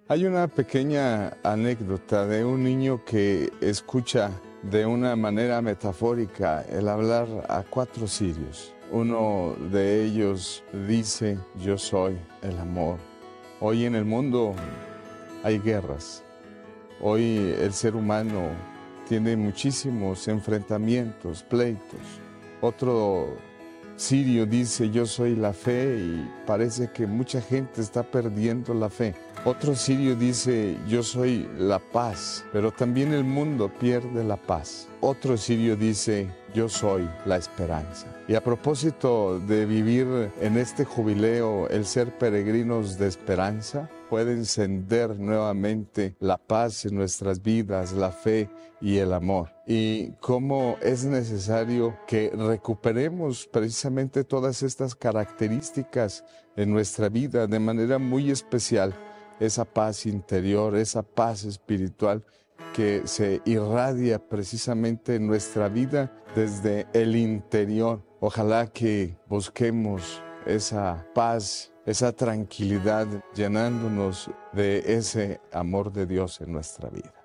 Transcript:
Hay una pequeña anécdota de un niño que escucha de una manera metafórica el hablar a 4 cirios. Uno de ellos dice: yo soy el amor. Hoy en el mundo hay guerras. Hoy el ser humano tiene muchísimos enfrentamientos, pleitos. Otro cirio dice: yo soy la fe, y parece que mucha gente está perdiendo la fe. Otro cirio dice: yo soy la paz, pero también el mundo pierde la paz. Otro cirio dice: yo soy la esperanza. Y a propósito de vivir en este jubileo, el ser peregrinos de esperanza, puede encender nuevamente la paz en nuestras vidas, la fe y el amor. Y cómo es necesario que recuperemos precisamente todas estas características en nuestra vida de manera muy especial. Esa paz interior, esa paz espiritual que se irradia precisamente en nuestra vida desde el interior. Ojalá que busquemos esa paz, esa tranquilidad, llenándonos de ese amor de Dios en nuestra vida.